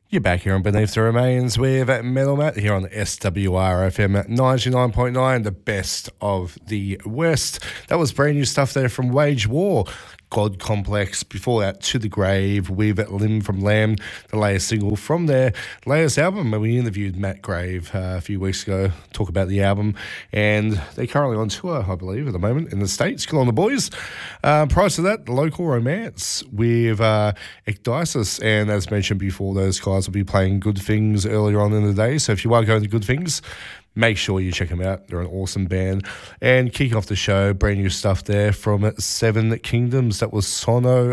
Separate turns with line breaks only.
You're back here on Beneath the Remains with Metal Matt here on SWRFM 99.9, the best of the West. That was brand new stuff there from Wage War, God Complex. Before that, To the Grave with Limb from Lamb, the latest single from their latest album. And we interviewed Matt Grave a few weeks ago, talk about the album. And they're currently on tour, I believe, at the moment in the States. Good on the boys. Prior to that, Local Romance with Ecdysis. And as mentioned before, those guys will be playing Good Things earlier on in the day. So if you are going to Good Things, make sure you check them out. They're an awesome band. And kicking off the show, brand new stuff there from Seven Kingdoms. That was Sono